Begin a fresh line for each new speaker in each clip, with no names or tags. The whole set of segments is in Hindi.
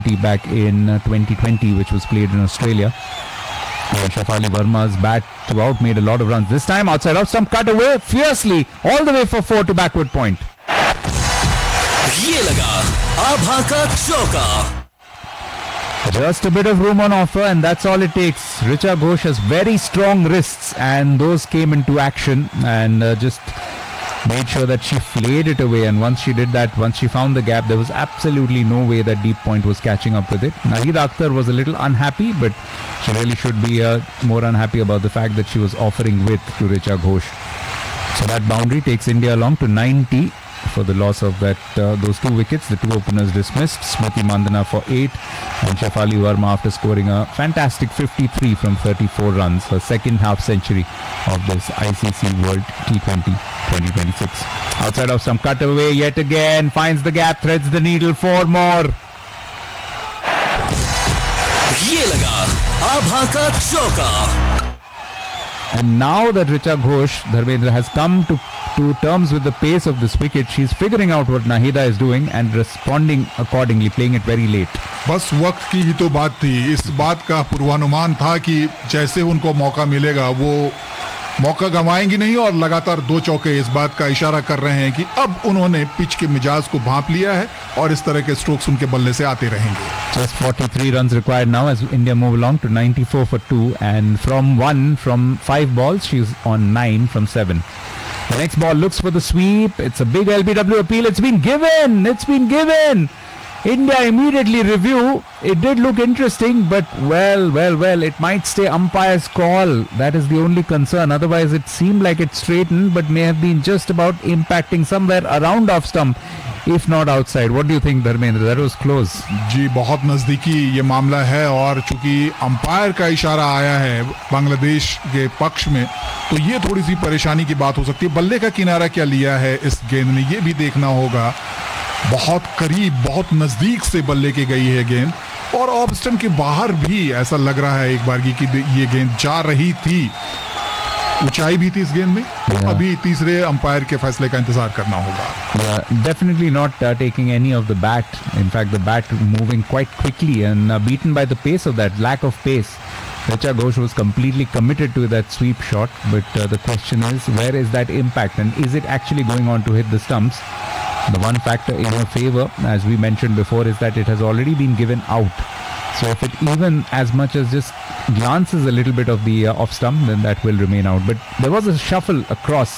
back in 2020, which was played in Australia. Shefali Verma's bat throughout made a lot of runs. This time outside off stump, cut away fiercely all the way for 4 to backward point.
ये लगा आभा का चौका.
Just a bit of room on offer, and that's all it takes. Richa Ghosh has very strong wrists, and those came into action and just made sure that she flayed it away. And once she did that, once she found the gap, there was absolutely no way that Deep Point was catching up with it. Nahida Akhtar was a little unhappy, but she really should be more unhappy about the fact that she was offering width to Richa Ghosh. So that boundary takes India along to 90 for the loss of those 2 wickets. The 2 openers dismissed. Smriti Mandhana for 8 and Shefali Verma after scoring a fantastic 53 from 34 runs, her second half century of this ICC World T20 2026. Outside of some cutaway yet again, finds the gap, threads the needle, 4 more.
ये लगा आभा का चौका.
And now that Richa Ghosh, Dharmendra, has come to terms with the pace of this wicket, she's figuring out what Nahida is doing and responding accordingly, playing it very late.
बस वक्त की ही तो बात थी. इस बात का पूर्वानुमान था कि जैसे उनको मौका मिलेगा वो मौका गंवाएंगी नहीं, और लगातार 2 चौके इस बात का इशारा कर रहे हैं कि अब उन्होंने पिच के मिजाज को भांप लिया है और इस तरह के स्ट्रोक्स उनके बल्ले से आते रहेंगे.
Just 43 runs required now as India move along to 94 for 2, and from 5 balls she's on 9 from 7. The next ball looks for the sweep. It's a big LBW appeal. It's been given. India immediately review. It did look interesting, but well, it might stay umpire's call. That is the only concern. Otherwise, it seemed like it straightened, but may have been just about impacting somewhere around off stump, if not outside. What do you think, Dharmendra? That was close.
जी, बहुत नजदीकी ये मामला है, और चूंकि अंपायर का इशारा आया है बांग्लादेश के पक्ष में, तो ये थोड़ी सी परेशानी की बात हो सकती है. बल्ले का किनारा क्या लिया है इस गेंद ने, ये भी देखना होगा. बहुत करीब, बहुत नजदीक से बल्ले की गई है गेंद, और ऑफ स्टंप के बाहर भी ऐसा लग रहा है एक बार कि ये गेंद जा रही थी. ऊंचाई भी थी इस गेंद में. तो अभी तीसरे अंपायर के फैसले का इंतजार करना होगा.
Definitely not taking any of the bat. In fact, the bat moving quite quickly and beaten by the pace of that, lack of pace. Richa Ghosh was completely committed to that sweep shot, but the question is, where is that impact, and is it actually going on to hit the stumps? The one factor in her favor, as we mentioned before, is that it has already been given out. So if it even as much as just glances a little bit of the off stump, then that will remain out. But there was a shuffle across.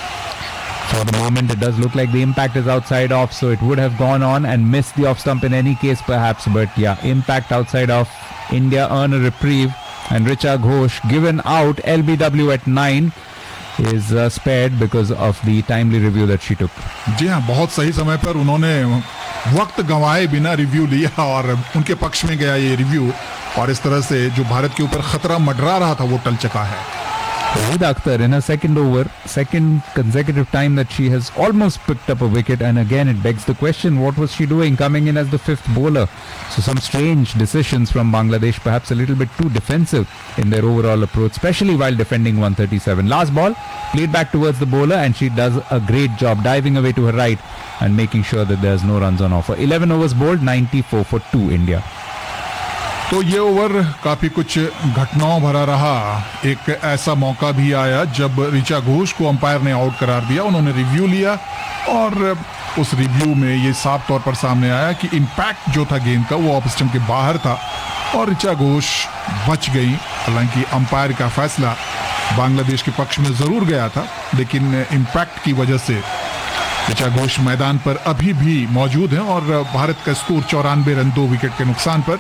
For the moment, it does look like the impact is outside off, so it would have gone on and missed the off stump in any case, perhaps. But yeah, impact outside off. India earn a reprieve, and Richa Ghosh given out. LBW at 9 is spared because of the timely review that she took.
जी हाँ, बहुत सही समय पर उन्होंने वक्त गंवाए बिना रिव्यू लिया और उनके पक्ष में गया ये रिव्यू, और इस तरह से जो भारत के ऊपर खतरा मंडरा रहा था वो टल चुका है.
Nahida Akhtar in her second over, second consecutive time that she has almost picked up a wicket, and again it begs the question, what was she doing coming in as the 5th bowler? So some strange decisions from Bangladesh, perhaps a little bit too defensive in their overall approach, especially while defending 137. Last ball played back towards the bowler, and she does a great job diving away to her right and making sure that there's no runs on offer. 11 overs bowled, 94 for 2 India.
तो ये ओवर काफी कुछ घटनाओं भरा रहा. एक ऐसा मौका भी आया जब ऋचा घोष को अंपायर ने आउट करार दिया. उन्होंने रिव्यू लिया और उस रिव्यू में ये साफ तौर पर सामने आया कि इम्पैक्ट जो था गेंद का वो ऑफ स्टंप के बाहर था और ऋचा घोष बच गई. हालांकि अंपायर का फैसला बांग्लादेश के पक्ष में जरूर गया था, लेकिन इम्पैक्ट की वजह से ऋचा घोष मैदान पर अभी भी मौजूद हैं और भारत का स्कोर 94 रन 2 विकेट के नुकसान पर.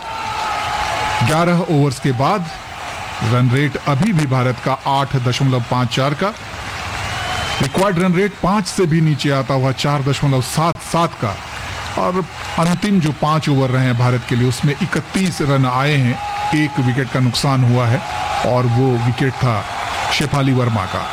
11 ओवर्स के बाद रन रेट अभी भी भारत का 8.54 का. रिक्वायर्ड रन रेट 5 से भी नीचे आता हुआ 4.77 का. और अंतिम जो 5 ओवर रहे हैं भारत के लिए उसमें 31 रन आए हैं, 1 विकेट का नुकसान हुआ है और वो विकेट था शेफाली वर्मा का.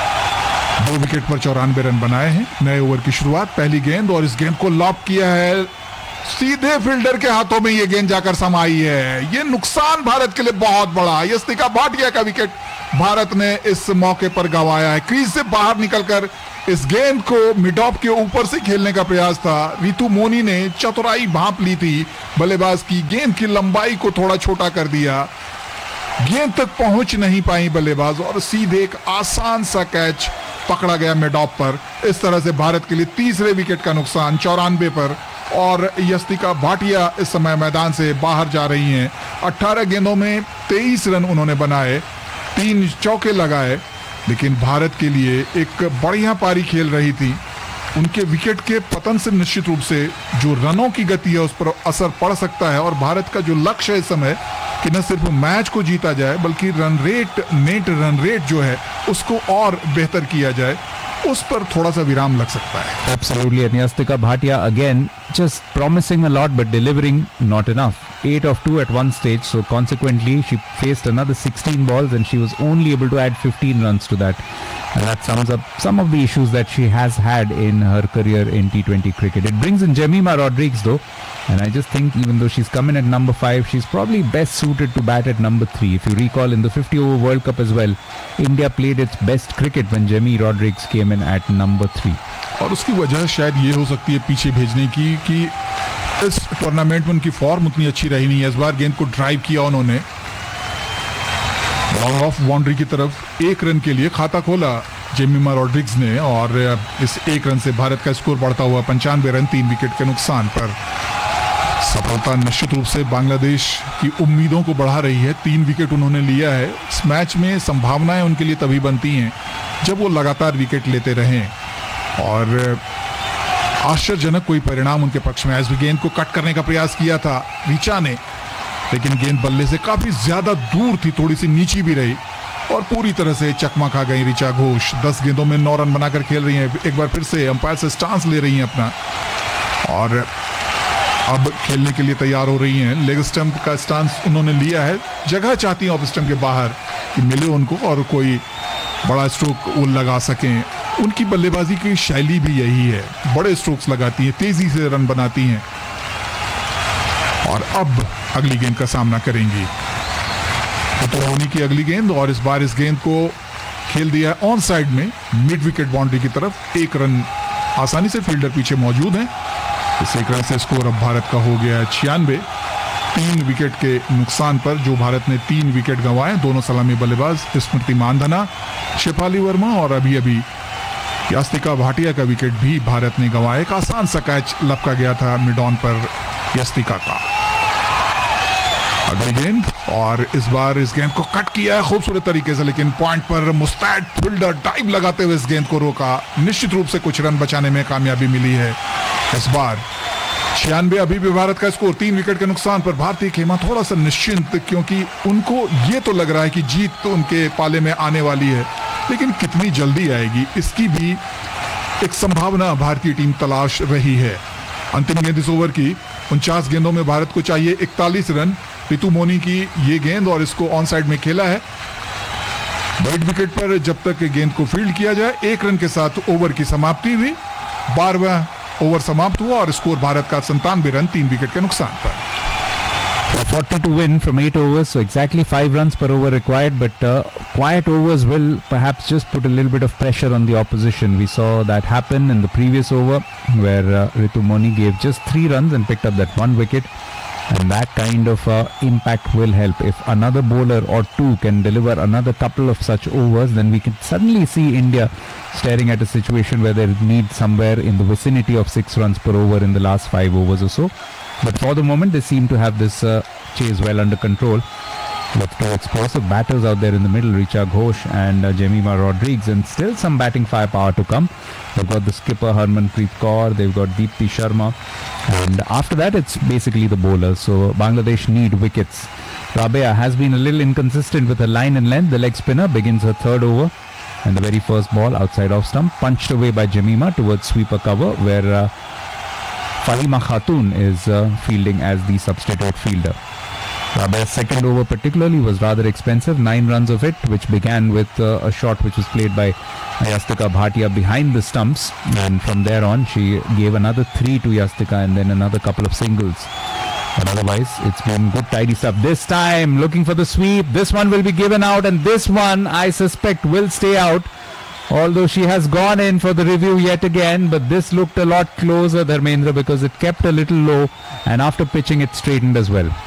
2 विकेट पर 94 रन बनाए हैं. नए ओवर की शुरुआत, पहली गेंद, और इस गेंद को लॉब किया है. सीधे फील्डर के हाथों में ये गेंद जाकर समाई है. ये नुकसान भारत के लिए बहुत बड़ा. यस्तिका भाटिया का विकेट भारत ने इस मौके पर गंवाया है। क्रीज से बाहर निकलकर इस गेंद को मिड ऑफ के ऊपर से खेलने का प्रयास था। रितु मोनी ने चतुराई भांप ली थी बल्लेबाज की, गेंद की लंबाई को थोड़ा छोटा कर दिया, गेंद तक पहुंच नहीं पाई बल्लेबाज और सीधे एक आसान सा कैच पकड़ा गया मिड ऑफ पर। इस तरह से भारत के लिए तीसरे विकेट का नुकसान 94 पर और यस्तिका भाटिया इस समय मैदान से बाहर जा रही हैं। 18 गेंदों में 23 रन उन्होंने बनाए, 3 चौके लगाए, लेकिन भारत के लिए एक बढ़िया पारी खेल रही थी। उनके विकेट के पतन से निश्चित रूप से जो रनों की गति है उस पर असर पड़ सकता है और भारत का जो लक्ष्य है इस समय कि न सिर्फ मैच को जीता जाए बल्कि नेट रन रेट जो है उसको और बेहतर किया जाए, उस पर थोड़ा सा विराम लग सकता है।
Absolutely, and Yastika Bhatia again just promising a lot but delivering not enough. 8 of 2 at one stage, so consequently she faced another 16 balls and she was only able to add 15 runs to that. And that sums up some of the issues that she has had in her career in T20 cricket. It brings in Jemima Rodrigues though, and I just think even though she's come in at number 5, she's probably best suited to bat at number 3. If you recall in the 50-over World Cup as well, India played its best cricket when Jemmy Rodrigues came in at number 3.
और उसकी वजह शायद ये हो सकती है पीछे भेजने की कि इस टूर्नामेंट में उनकी फॉर्म उतनी अच्छी रही नहीं है। इस बार गेंद को ड्राइव किया उन्होंने ऑफ बाउंड्री की तरफ, 1 रन के लिए खाता खोला जेमिमा रॉड्रिग्स ने और इस 1 रन से भारत का स्कोर बढ़ता हुआ 95 रन 3 विकेट के नुकसान पर। सफलता निश्चित रूप से बांग्लादेश की उम्मीदों को बढ़ा रही है। 3 विकेट उन्होंने लिया है। इस मैच में संभावनाएं उनके लिए तभी बनती हैं जब वो लगातार विकेट लेते रहें और आश्चर्यजनक कोई परिणाम उनके पक्ष में। इस गेंद को कट करने का प्रयास किया था रिचा ने, लेकिन गेंद बल्ले से काफी ज्यादा दूर थी, थोड़ी सी नीची भी रही और पूरी तरह से चकमा खा गई रिचा घोष। 10 गेंदों में 9 रन बनाकर खेल रही हैं। एक बार फिर से अंपायर से स्टांस ले रही हैं अपना और अब खेलने के लिए तैयार हो रही हैं। लेग स्टंप का स्टांस उन्होंने लिया है, जगह चाहती हैं ऑफ स्टंप के बाहर कि मिले उनको और कोई बड़ा स्ट्रोक वो लगा सकें। उनकी बल्लेबाजी की शैली भी यही है, बड़े स्ट्रोक्स लगाती हैं, तेजी से रन बनाती हैं और अब अगली गेंद का सामना करेंगी धोनी की अगली गेंद और इस बार इस गेंद को खेल दिया ऑन साइड में मिड विकेट बाउंड्री की तरफ। 1 रन आसानी से फील्डर पीछे मौजूद हैं। इस 1 रन से स्कोर अब भारत का हो गया 96। 3 विकेट के नुकसान पर जो भारत ने 3 विकेट गंवाए, दोनों सलामी बल्लेबाज स्मृति मानधना, शेफाली वर्मा और अभी यास्तिका भाटिया का विकेट भी भारत ने गंवाया। एक आसान सा कैच लपका गया था मिड ऑन पर यास्तिका का। अगली गेंद और इस बार इस गेंद को कट किया है खूबसूरत तरीके से, लेकिन पॉइंट पर मुस्तैद फील्डर डाइव लगाते हुए इस गेंद को रोका। निश्चित रूप से कुछ रन बचाने में कामयाबी मिली है इस बार। 96 अभी भी भारत का स्कोर। 3 विकेट के नुकसान पर भारतीय खेमा थोड़ा सा निश्चिंत, क्योंकि उनको ये तो लग रहा है कि जीत तो उनके पाले में आने वाली है, लेकिन कितनी जल्दी आएगी इसकी भी एक संभावना भारतीय टीम तलाश रही है। अंतिम गेंद इस ओवर की 49 गेंदों में भारत को चाहिए 41 रन। रितु मोनी की ये गेंद और इसको ऑन साइड में खेला है। मिड विकेट पर जब तक गेंद को फील्ड किया जाए 1 रन के साथ ओवर की समाप्ति हुई। 12वां ओवर समाप्त हुआ और स्कोर भारत का 97 रन 3 विकेट के नुकसान पर।
40 to win from 8 overs, so exactly 5 runs per over required, but quiet overs will perhaps just put a little bit of pressure on the opposition. We saw that happen in the previous over where Ritu Moni gave just 3 runs and picked up that 1 wicket, and that kind of impact will help. If another bowler or 2 can deliver another couple of such overs, then we can suddenly see India staring at a situation where they need somewhere in the vicinity of 6 runs per over in the last 5 overs or so. But for the moment, they seem to have this chase well under control. With 2 explosive batters out there in the middle, Richa Ghosh and Jemima Rodrigues, and still some batting firepower to come. They've got the skipper Harmanpreet Kaur, they've got Deepti Sharma, and after that it's basically the bowlers. So Bangladesh need wickets. Rabea has been a little inconsistent with her line and length. The leg spinner begins her 3rd over, and the very first ball outside off stump punched away by Jemima towards sweeper cover, where Fahima Khatun is fielding as the substitute fielder. Rabea's 2nd over particularly was rather expensive, 9 runs of it, which began with a shot which was played by Yastika Bhatia behind the stumps, and from there on she gave another 3 to Yastika and then another couple of singles. But otherwise, it's been good tidy stuff. This time, looking for the sweep. This one will be given out, and this one, I suspect, will stay out. Although she has gone in for the review yet again, but this looked a lot closer, Dharmendra, because it kept a little low, and after pitching, it straightened as well.